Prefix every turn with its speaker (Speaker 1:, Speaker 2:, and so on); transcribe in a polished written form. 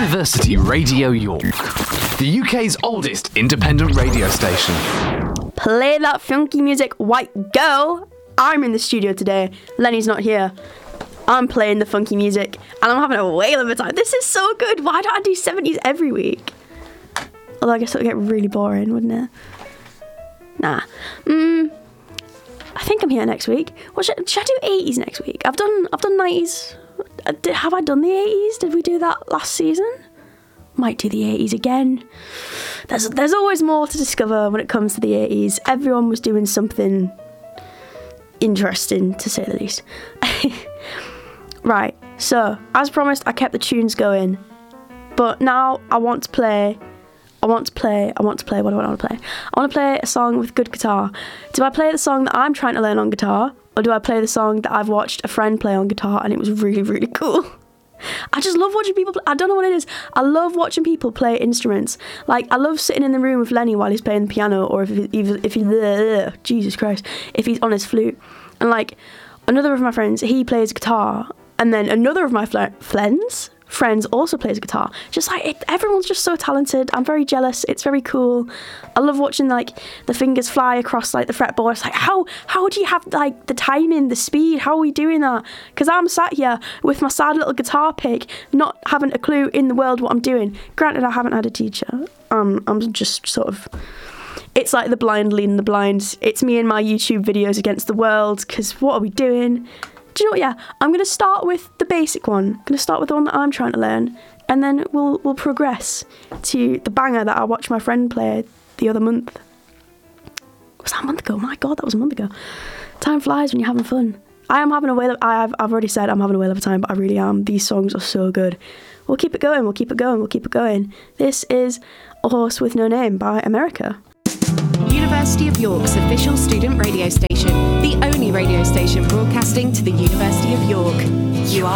Speaker 1: University Radio York, the UK's oldest independent radio station.
Speaker 2: Play that funky music, white girl. I'm in the studio today. Lenny's not here. I'm playing the funky music, and I'm having a whale of a time. This is so good. Why don't I do 70s every week? Although I guess it would get really boring, wouldn't it? Nah. I think I'm here next week. What should I do 80s next week? I've done 90s. Have I done the 80s? Did we do that last season? Might do the 80s again. There's always more to discover when it comes to the 80s. Everyone was doing something interesting, to say the least. Right, so as promised, I kept the tunes going, but now I want to play. What do I want to play? I want to play a song with good guitar. Do I play the song that I'm trying to learn on guitar, or do I play the song that I've watched a friend play on guitar and it was really, really cool? I just love watching people play. I don't know what it is. I love watching people play instruments. Like, I love sitting in the room with Lenny while he's playing the piano, or if he's Jesus Christ, if he's on his flute. And like, another of my friends, he plays guitar, and then another of my friends also plays guitar. Just like everyone's just so talented. I'm very jealous. It's very cool. I love watching like the fingers fly across like the fretboard. It's like, how do you have like the timing, the speed? How are we doing that? Because I'm sat here with my sad little guitar pick, not having a clue in the world what I'm doing. Granted, I haven't had a teacher. I'm just sort of, it's like the blind leading the blind. It's me and my YouTube videos against the world, because what are we doing? Do you know what? Yeah, I'm going to start with the basic one. I'm going to start with the one that I'm trying to learn, and then we'll progress to the banger that I watched my friend play the other month. Was that a month ago? My God, that was a month ago. Time flies when you're having fun. I am having a whale of... I've already said I'm having a whale of a time, but I really am. These songs are so good. We'll keep it going. This is A Horse With No Name by America.
Speaker 3: University of York's official student radio station, the only radio station broadcasting to the University of York. You are